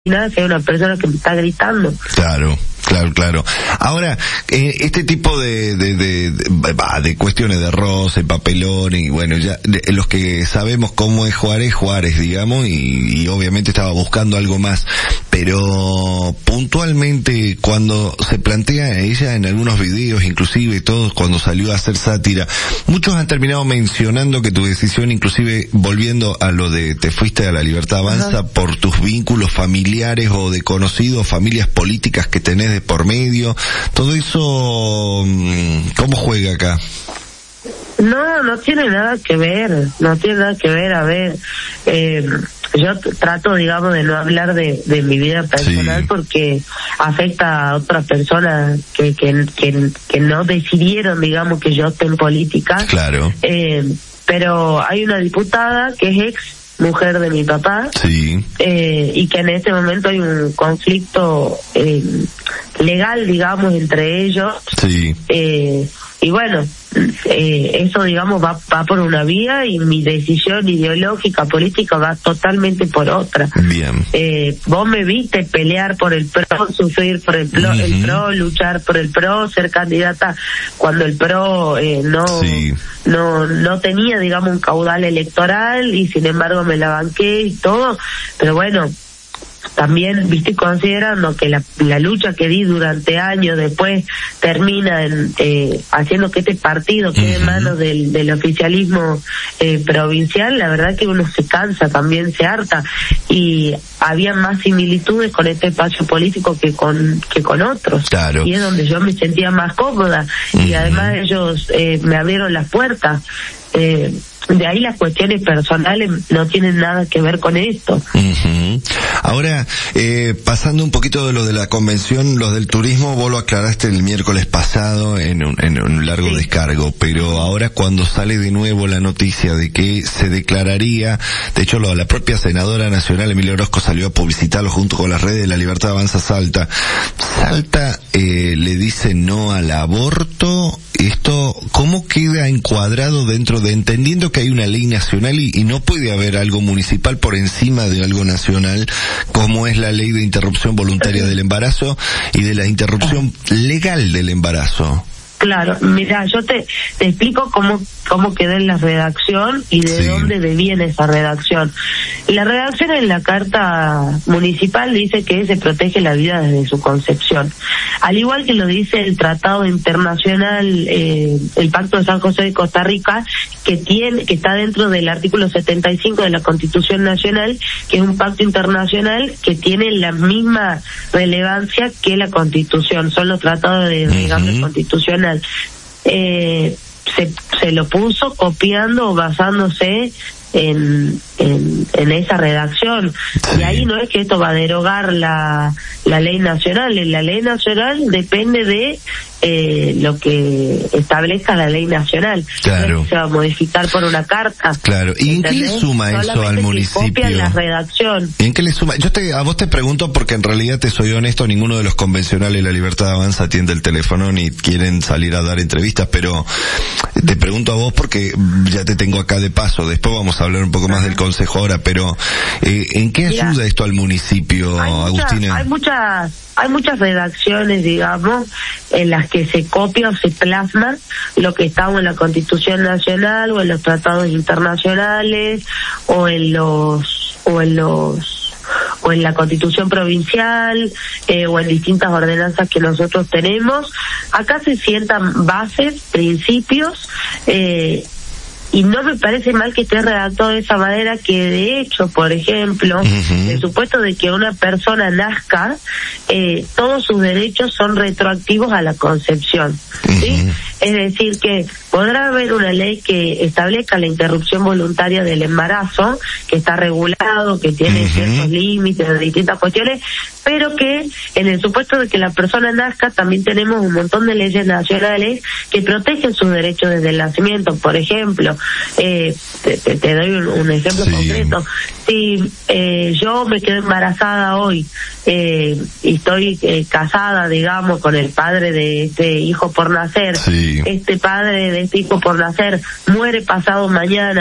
nada si hay una persona que me está gritando. Claro. Ahora, este tipo de cuestiones de roce, papelón y bueno, ya los que sabemos cómo es Juárez, digamos, y obviamente estaba buscando algo más, pero puntualmente cuando se plantea ella en algunos videos, inclusive todos cuando salió a hacer sátira, muchos han terminado mencionando que tu decisión, inclusive volviendo a lo de te fuiste a La Libertad Avanza por tus vínculos familiares o de conocidos, familias políticas que tenés de por medio, todo eso, ¿cómo juega acá? No tiene nada que ver, a ver, yo trato, digamos, de no hablar de mi vida personal, sí, porque afecta a otras personas que no decidieron, digamos, que yo esté en política. Claro. Pero hay una diputada que es ex mujer de mi papá, sí, y que en este momento hay un conflicto legal, digamos, entre ellos, sí, y bueno, eso, digamos, va por una vía y mi decisión ideológica, política va totalmente por otra. Bien. Vos me viste pelear por el PRO, sufrir por el PRO, luchar por el PRO, ser candidata cuando el PRO no tenía, digamos, un caudal electoral y sin embargo me la banqué y todo, pero bueno, también, viste, considerando que la lucha que di durante años después termina haciendo que este partido quede en manos del oficialismo provincial, la verdad que uno se cansa, también se harta, y había más similitudes con este espacio político que con otros. Claro. Y es donde yo me sentía más cómoda, y además ellos me abrieron las puertas. De ahí las cuestiones personales no tienen nada que ver con esto. Ahora, pasando un poquito de lo de la convención, los del turismo, vos lo aclaraste el miércoles pasado en un largo descargo, pero ahora cuando sale de nuevo la noticia de que se declararía, de hecho la propia senadora nacional Emilia Orozco salió a publicitarlo junto con las redes de La Libertad Avanza Salta, le dice no al aborto. Esto, ¿cómo queda encuadrado dentro de, entendiendo que hay una ley nacional y no puede haber algo municipal por encima de algo nacional, como es la ley de interrupción voluntaria del embarazo y de la interrupción legal del embarazo? Claro, mira, yo te explico cómo quedó en la redacción y de dónde deviene esa redacción. La redacción en la carta municipal dice que se protege la vida desde su concepción. Al igual que lo dice el Tratado Internacional, el Pacto de San José de Costa Rica, que está dentro del artículo 75 de la Constitución Nacional, que es un pacto internacional que tiene la misma relevancia que la Constitución, son los tratados de cambio constitucional. Se lo puso copiando o basándose en esa redacción, y ahí no es que esto va a derogar la ley nacional. La ley nacional depende de lo que establezca la ley nacional. Claro. Se va a modificar por una carta. Claro. ¿Y en qué le suma eso al municipio? Copian la redacción. ¿Y en qué le suma? A vos te pregunto porque en realidad, te soy honesto, ninguno de los convencionales de La Libertad Avanza atiende el teléfono ni quieren salir a dar entrevistas, pero te pregunto a vos porque ya te tengo acá de paso. Después vamos a hablar un poco más del consejo ahora, pero ¿en qué ayuda esto al municipio, Agustina? Hay muchas redacciones, digamos, en las que se copia o se plasma lo que está en la Constitución Nacional o en los tratados internacionales o en la Constitución provincial o en distintas ordenanzas que nosotros tenemos. Acá se sientan bases, principios, y no me parece mal que esté redactado de esa manera, que de hecho, por ejemplo, el supuesto de que una persona nazca, todos sus derechos son retroactivos a la concepción, ¿sí? Es decir, que podrá haber una ley que establezca la interrupción voluntaria del embarazo, que está regulado, que tiene ciertos límites de distintas cuestiones, pero que en el supuesto de que la persona nazca también tenemos un montón de leyes nacionales que protegen sus derechos desde el nacimiento. Por ejemplo, te doy un ejemplo concreto. Si yo me quedo embarazada hoy y estoy casada, digamos, con el padre de este hijo por nacer, este padre de este hijo por nacer muere pasado mañana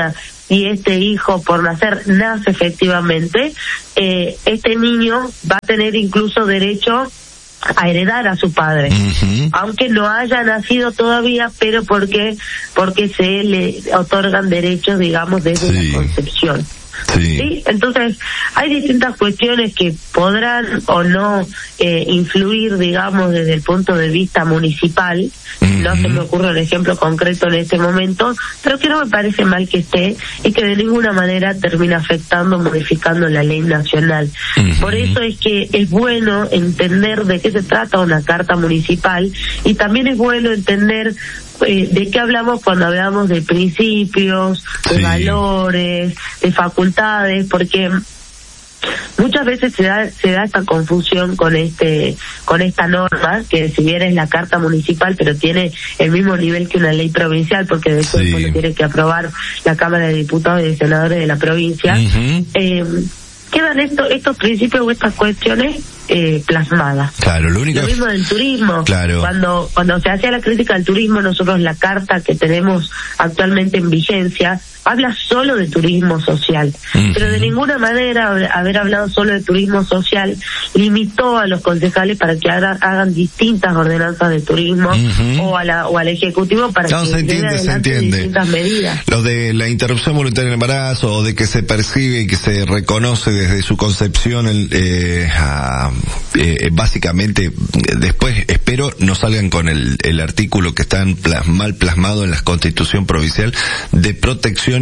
y este hijo por nacer nace efectivamente, este niño va a tener incluso derecho a heredar a su padre, aunque no haya nacido todavía, pero porque se le otorgan derechos, digamos, desde la concepción. Sí. Entonces hay distintas cuestiones que podrán o no influir, digamos, desde el punto de vista municipal. No se me ocurre un ejemplo concreto en este momento, pero que no me parece mal que esté y que de ninguna manera termina afectando, modificando la ley nacional. Por eso es que es bueno entender de qué se trata una carta municipal, y también es bueno entender de qué hablamos cuando hablamos de principios, de valores, de facultades, porque muchas veces se da esta confusión con esta norma, que si bien es la carta municipal, pero tiene el mismo nivel que una ley provincial, porque después lo tiene que aprobar la Cámara de Diputados y de Senadores de la provincia. Quedan estos principios o estas cuestiones plasmadas. Claro, lo mismo del turismo. Claro. Cuando se hacía la crítica al turismo, nosotros la carta que tenemos actualmente en vigencia habla solo de turismo social, pero de ninguna manera haber hablado solo de turismo social limitó a los concejales para que hagan distintas ordenanzas de turismo o al ejecutivo para que se entiende. Distintas medidas. Lo de la interrupción voluntaria del embarazo, o de que se percibe y que se reconoce desde su concepción básicamente, después espero no salgan con el artículo que está mal plasmado en la Constitución Provincial de protección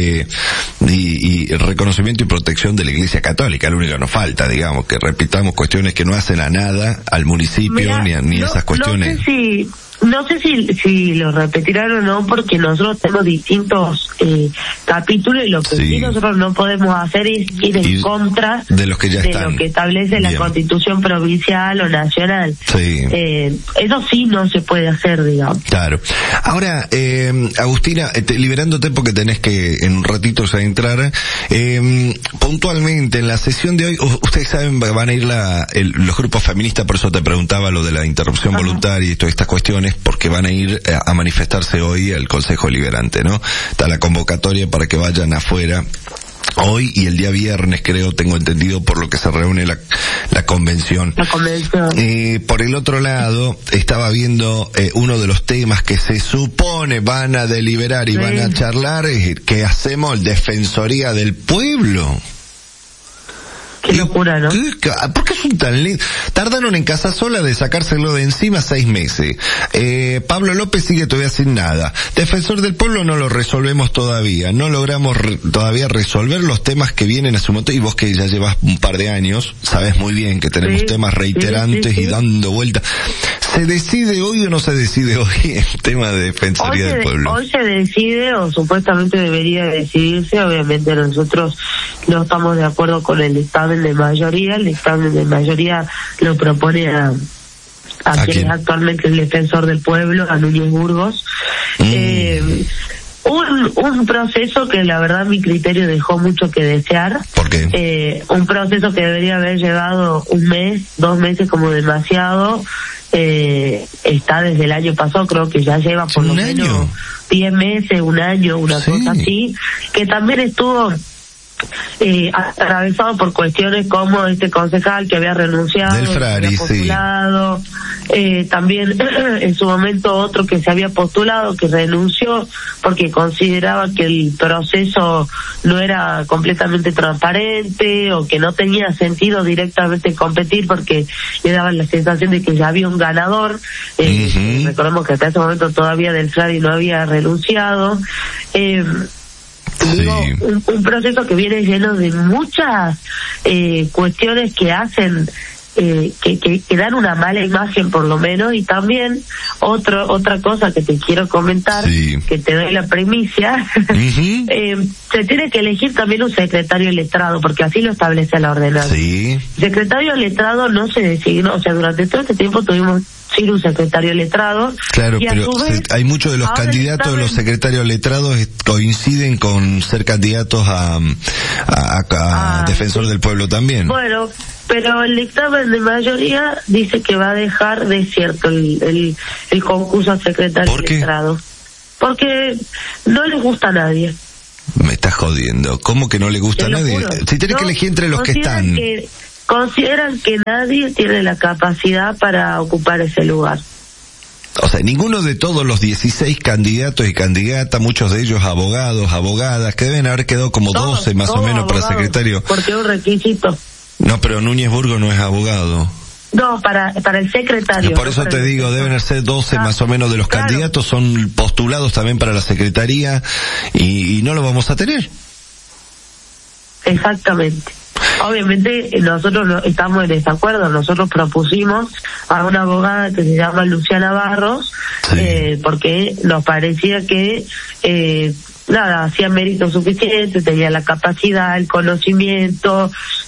y reconocimiento y protección de la Iglesia Católica. Lo único que nos falta, digamos, que repitamos cuestiones que no hacen a nada al municipio. Mira, ni esas cuestiones. No sé si lo repetirán o no, porque nosotros tenemos distintos capítulos, y lo que sí nosotros no podemos hacer es ir en contra de los que ya están, de lo que establece la Constitución provincial o nacional. Eso sí no se puede hacer, digamos. Claro. Ahora, Agustina, liberándote porque tenés que en un ratito ya entrar, puntualmente en la sesión de hoy, ustedes saben, van a ir los grupos feministas, por eso te preguntaba lo de la interrupción voluntaria y todas estas cuestiones, porque van a ir a manifestarse hoy al Consejo Liberante, ¿no? Está la convocatoria para que vayan afuera hoy y el día viernes, creo, tengo entendido, por lo que se reúne la convención. La convención. Por el otro lado, estaba viendo uno de los temas que se supone van a deliberar y van a charlar, que hacemos Defensoría del Pueblo. Qué locura, ¿no? ¿Por qué son tan lindos? Tardaron en Casasola de sacárselo de encima 6 meses. Pablo López sigue todavía sin nada. Defensor del Pueblo no lo resolvemos todavía. No logramos todavía resolver los temas que vienen a su momento. Y vos, que ya llevas un par de años, sabés muy bien que tenemos temas reiterantes y dando vueltas. ¿Se decide hoy o no se decide hoy el tema de Defensoría del Pueblo? Hoy se decide, o supuestamente debería decidirse. Obviamente nosotros no estamos de acuerdo con el dictamen de mayoría. El dictamen de mayoría lo propone a quien es actualmente el defensor del pueblo, a Núñez Burgos. Un proceso que la verdad a mi criterio dejó mucho que desear. ¿Por qué? Un proceso que debería haber llevado 1 mes, 2 meses como demasiado. Está desde el año pasado, creo que ya lleva por lo menos 10 meses, 1 año, una cosa así, que también estuvo atravesado por cuestiones como este concejal que había renunciado, del Frari, que había postulado, también en su momento otro que se había postulado, que renunció porque consideraba que el proceso no era completamente transparente, o que no tenía sentido directamente competir porque le daban la sensación de que ya había un ganador. Recordemos que hasta ese momento todavía del Frari no había renunciado. Digo, un proceso que viene lleno de muchas cuestiones que hacen que dan una mala imagen, por lo menos. Y también otra cosa que te quiero comentar, que te doy la primicia, se tiene que elegir también un secretario letrado, porque así lo establece la ordenanza. Secretario letrado no se designó, o sea, durante todo este tiempo tuvimos sin un secretario letrado. Claro, pero hay muchos de los candidatos de los secretarios letrados coinciden con ser candidatos a defensor del pueblo también. Bueno, pero el dictamen de mayoría dice que va a dejar desierto el concurso a secretario letrado. Porque no les gusta a nadie. Me estás jodiendo. ¿Cómo que no le gusta a nadie? Juro. Si tenés que elegir entre los que están. Consideran que nadie tiene la capacidad para ocupar ese lugar. O sea, ninguno de todos los 16 candidatos y candidatas, muchos de ellos abogados, abogadas, que deben haber quedado como 12 más o menos para secretario. Porque es un requisito. No, pero Núñez Burgos no es abogado. No, para el secretario. Por eso te digo, deben ser 12 más o menos de los candidatos, son postulados también para la secretaría y no lo vamos a tener. Exactamente. Obviamente nosotros no estamos en desacuerdo. Nosotros propusimos a una abogada que se llama Luciana Barros, sí. Porque nos parecía que hacía mérito suficiente, tenía la capacidad, el conocimiento,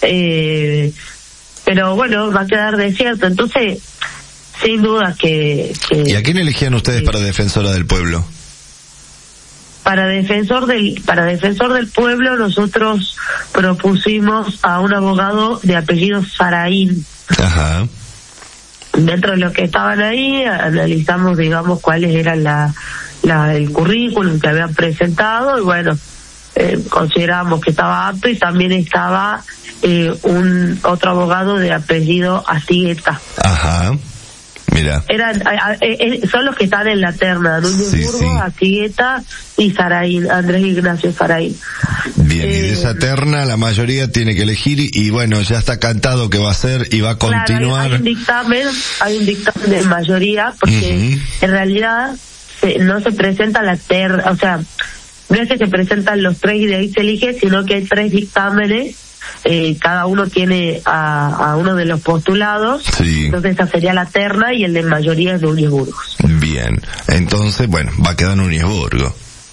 pero bueno, va a quedar desierto. Entonces, sin duda que ¿Y a quién elegían ustedes para defensora del pueblo? Para defensor del pueblo nosotros propusimos a un abogado de apellido Saraín. Ajá. Dentro de los que estaban ahí analizamos, digamos, cuáles eran el currículum que habían presentado y bueno, consideramos que estaba apto y también estaba otro abogado de apellido Astigueta. Ajá. Mira. Son los que están en la terna, Núñez Burgos, Astigueta y Saraín, Andrés Ignacio Saraín. Bien, y de esa terna la mayoría tiene que elegir y bueno, ya está cantado que va a ser y va a continuar. Claro, hay un dictamen de mayoría porque en realidad no se presenta la terna, o sea, no es que se presentan los 3 y de ahí se elige, sino que hay 3 dictámenes. Cada uno tiene a uno de los postulados, entonces esa sería la terna y el de mayoría es de Núñez Burgos. Bien, entonces, bueno, va a quedar Núñez Burgos.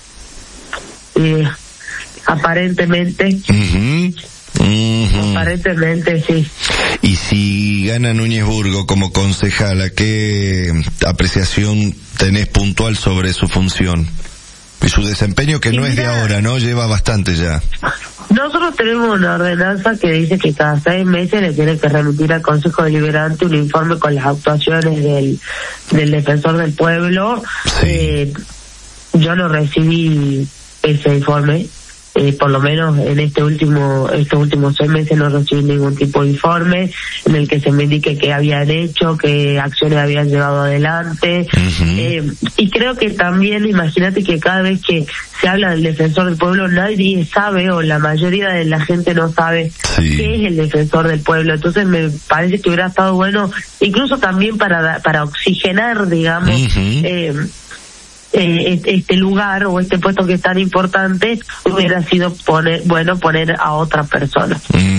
Aparentemente. Aparentemente, sí. Y si gana Núñez Burgos como concejala, ¿qué apreciación tenés puntual sobre su función? Y su desempeño que no es de ahora, ¿no? Lleva bastante ya. Nosotros tenemos una ordenanza que dice que cada 6 meses le tiene que remitir al Consejo Deliberante un informe con las actuaciones del defensor del pueblo. Sí. Yo no recibí ese informe. Por lo menos en estos últimos 6 meses no recibí ningún tipo de informe en el que se me indique qué habían hecho, qué acciones habían llevado adelante. Y creo que también, imagínate que cada vez que se habla del defensor del pueblo, nadie sabe, o la mayoría de la gente no sabe qué es el defensor del pueblo. Entonces me parece que hubiera estado bueno, incluso también para oxigenar, digamos, este lugar o este puesto que es tan importante, hubiera sido poner a otra persona.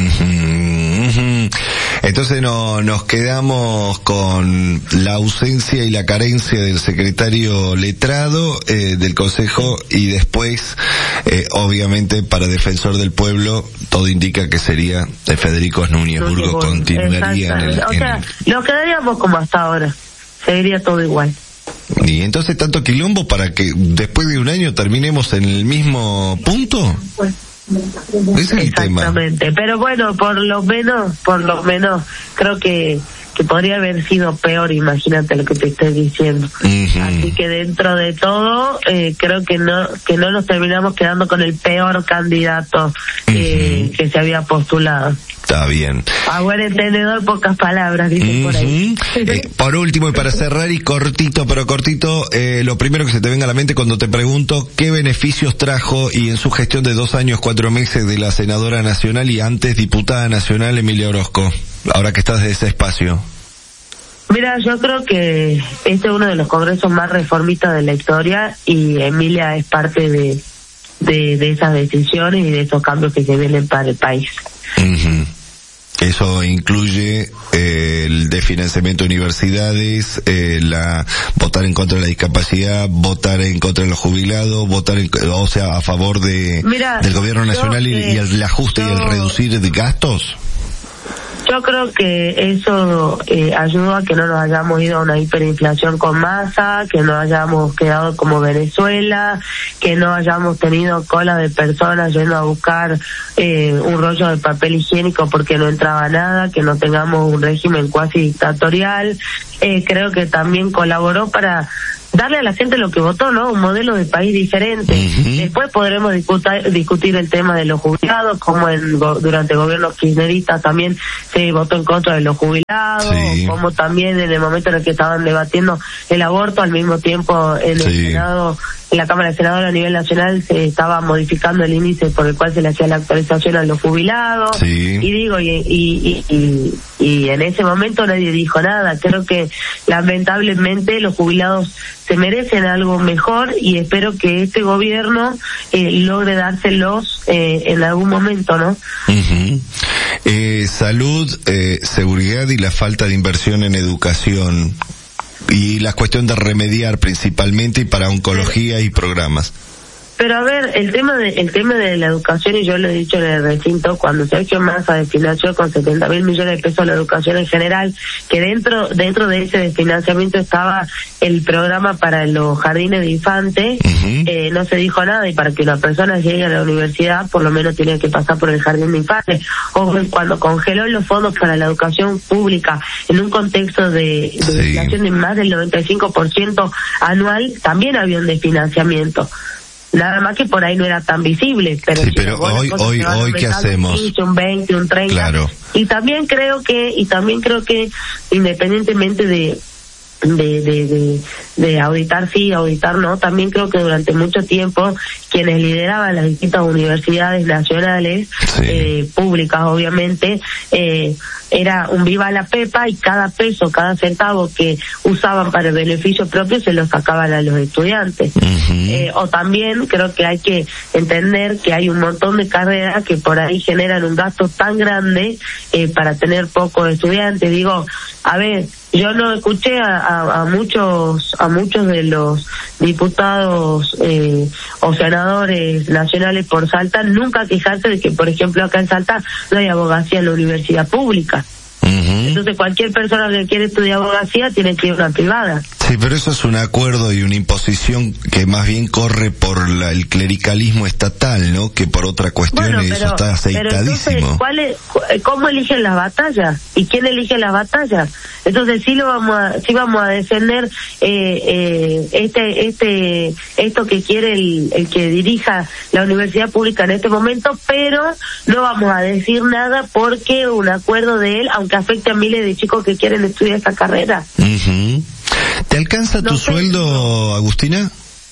Entonces nos quedamos con la ausencia y la carencia del secretario letrado del Consejo y después, obviamente, para defensor del pueblo, todo indica que sería Federico Núñez Burgos, continuaría nos quedaríamos como hasta ahora, seguiría todo igual. Y entonces tanto quilombo para que después de un año terminemos en el mismo punto. Ese es el tema. Exactamente, pero bueno, por lo menos creo que podría haber sido peor, imagínate lo que te estoy diciendo. Así que dentro de todo, creo que no nos terminamos quedando con el peor candidato que se había postulado. Está bien. A buen entendedor, pocas palabras, dicen por ahí. Por último, y para cerrar, y cortito, lo primero que se te venga a la mente cuando te pregunto, ¿qué beneficios trajo y en su gestión de 2 años, 4 meses de la senadora nacional y antes diputada nacional Emilia Orozco, ahora que estás de ese espacio? Mira, yo creo que este es uno de los congresos más reformistas de la historia y Emilia es parte de esas decisiones y de esos cambios que se vienen para el país. Eso incluye el de financiamiento de universidades, votar en contra de la discapacidad, votar en contra de los jubilados, a favor del gobierno nacional y el ajuste y el reducir de gastos. Yo creo que eso ayudó a que no nos hayamos ido a una hiperinflación con Massa, que no hayamos quedado como Venezuela, que no hayamos tenido cola de personas yendo a buscar un rollo de papel higiénico porque no entraba nada, que no tengamos un régimen cuasi dictatorial. Creo que también colaboró para darle a la gente lo que votó, ¿no? Un modelo de país diferente. Después podremos discutir el tema de los jubilados, como durante el gobierno kirchnerista también se votó en contra de los jubilados, como también en el momento en el que estaban debatiendo el aborto, al mismo tiempo en el Senado, en la Cámara de Senadores a nivel nacional se estaba modificando el índice por el cual se le hacía la actualización a los jubilados, y digo, y en ese momento nadie dijo nada. Creo que lamentablemente los jubilados se merecen algo mejor y espero que este gobierno logre dárselos en algún momento, ¿no? Salud, seguridad y la falta de inversión en educación y la cuestión de remediar principalmente y para oncología y programas. Pero a ver, el tema de la educación, y yo lo he dicho en el recinto, cuando Sergio Massa desfinanció con 70.000 millones de pesos la educación en general, que dentro de ese desfinanciamiento estaba el programa para los jardines de infantes, no se dijo nada, y para que una persona llegue a la universidad por lo menos tenía que pasar por el jardín de infantes. O cuando congeló los fondos para la educación pública en un contexto de inflación de más del 95% anual, también había un desfinanciamiento. Nada más que por ahí no era tan visible, pero, pero hoy ¿qué hacemos? Un 20, un 30. Claro. Y también creo que independientemente de auditar sí, auditar no, también creo que durante mucho tiempo quienes lideraban las distintas universidades nacionales, públicas obviamente, era un viva la pepa, y cada peso, cada centavo que usaban para el beneficio propio se lo sacaban a los estudiantes. O también creo que hay que entender que hay un montón de carreras que por ahí generan un gasto tan grande para tener pocos estudiantes. Digo, a ver, yo no escuché a muchos de los diputados o senadores nacionales por Salta nunca quejarse de que, por ejemplo, acá en Salta no hay abogacía en la universidad pública. Entonces cualquier persona que quiere estudiar abogacía tiene que ir a una privada. Sí, pero eso es un acuerdo y una imposición que más bien corre por el clericalismo estatal, ¿no? Que por otra cuestión, bueno, eso está aceitadísimo. Pero entonces, ¿cómo eligen las batallas? ¿Y quién elige las batallas? Entonces sí vamos a defender esto que quiere el que dirija la universidad pública en este momento, pero no vamos a decir nada porque un acuerdo de él, aunque afecte a miles de chicos que quieren estudiar esa carrera. ¿Te alcanza tu sueldo, Agustina?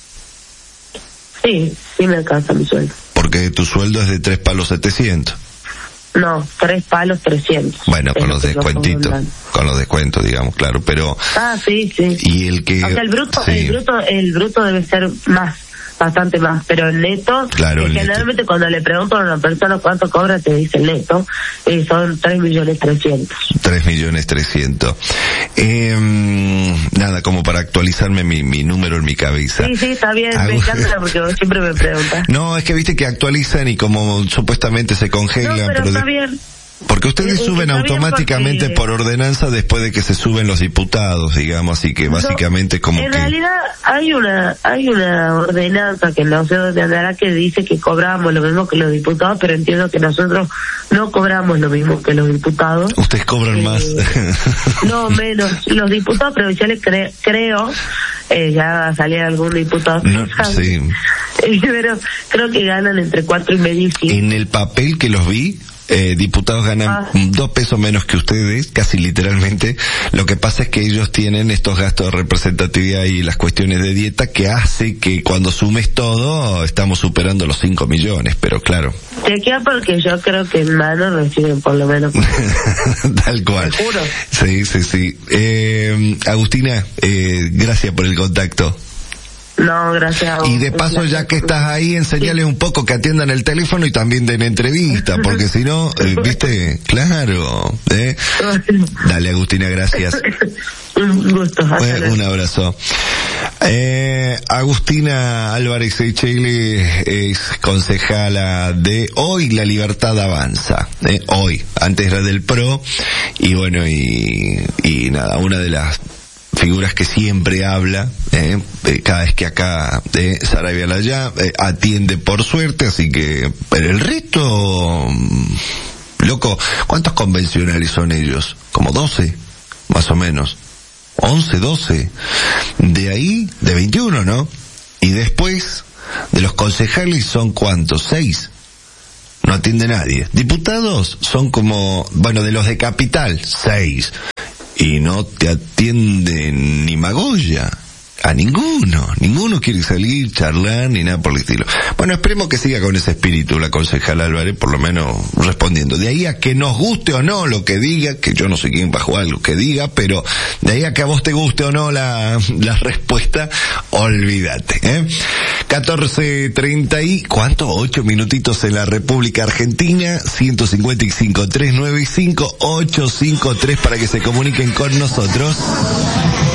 Sí me alcanza mi sueldo. Porque tu sueldo es de 3 palos 700. No, 3 palos 300. Bueno, con los descuentos, digamos, claro, pero... sí. Y el que... O sea, el bruto debe ser bastante más, pero el neto, claro, generalmente cuando le pregunto a una persona cuánto cobra, te dice el neto, son 3.300.000. 3.300.000. Nada, como para actualizarme mi número en mi cabeza. Sí, está bien, me encanta porque vos siempre me preguntas. No, es que viste que actualizan y como supuestamente se congelan. No, pero está bien. Porque ustedes suben automáticamente por ordenanza después de que se suben los diputados, digamos, así que básicamente en realidad hay una ordenanza que no sé dónde andará que dice que cobramos lo mismo que los diputados, pero entiendo que nosotros no cobramos lo mismo que los diputados. Ustedes cobran más. No, menos. Los diputados provinciales creo, ya va a salir algún diputado. No, sí. Pero creo que ganan entre 4.5 y 5. En el papel que los vi, diputados ganan 2 pesos menos que ustedes, casi literalmente. Lo que pasa es que ellos tienen estos gastos de representatividad y las cuestiones de dieta que hace que cuando sumes todo estamos superando los 5 millones, pero claro. Chequea porque yo creo que en mano reciben por lo menos. Tal cual. ¿Te juro? Sí. Agustina, gracias por el contacto. No, gracias a vos. Y de paso, ya que estás ahí, enseñale un poco que atiendan el teléfono y también den entrevista, porque si no, viste, claro, Dale, Agustina, gracias. Un gusto. Un abrazo. Agustina Álvarez Echele es concejala de Hoy La Libertad Avanza, hoy, antes era del PRO, y bueno, y nada, una de las figuras que siempre habla, cada vez que acá Saravia Layá atiende por suerte, así que pero el resto, loco, ¿cuántos convencionales son ellos? Como 12, más o menos. 11, 12. De ahí, de 21, ¿no? Y después, de los concejales son ¿cuántos? 6. No atiende nadie. Diputados son como, bueno, de los de Capital, 6. Y no te atienden ni Magoya. A ninguno quiere salir, charlar, ni nada por el estilo. Bueno, esperemos que siga con ese espíritu la concejala Álvarez, por lo menos respondiendo. De ahí a que nos guste o no lo que diga, que yo no sé quién va a jugar lo que diga, pero de ahí a que a vos te guste o no la respuesta, olvídate, 14:30 y, ¿cuánto? 8 minutitos en la República Argentina, 155-395-853 para que se comuniquen con nosotros.